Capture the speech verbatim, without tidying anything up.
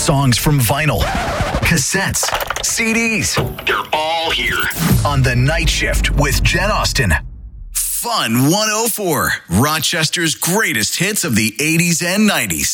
songs from vinyl, cassettes, C Ds. They're all here on The Night Shift with Jen Austen. Fun one oh four, Rochester's greatest hits of the eighties and nineties.